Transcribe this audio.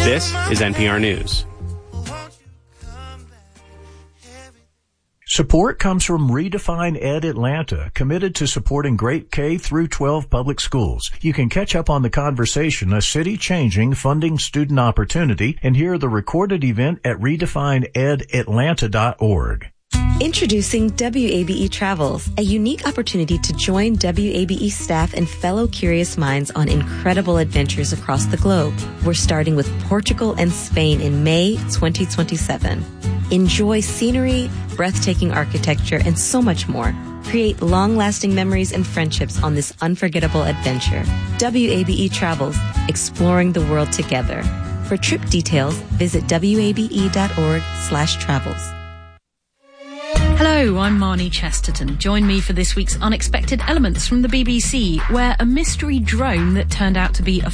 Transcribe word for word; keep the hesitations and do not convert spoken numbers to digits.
This is N P R News. Support comes from Redefine Ed Atlanta, committed to supporting great K through twelve public schools. You can catch up on the conversation, a city-changing funding student opportunity, and hear the recorded event at redefine ed atlanta dot org. Introducing W A B E Travels, a unique opportunity to join W A B E staff and fellow curious minds on incredible adventures across the globe. We're starting with Portugal and Spain in May twenty twenty-seven. Enjoy scenery, breathtaking architecture, and so much more. Create long-lasting memories and friendships on this unforgettable adventure. W A B E Travels, exploring the world together. For trip details, visit W A B E dot org slash travels. Hello, I'm Marnie Chesterton. Join me for this week's Unexpected Elements from the B B C, where a mystery drone that turned out to be a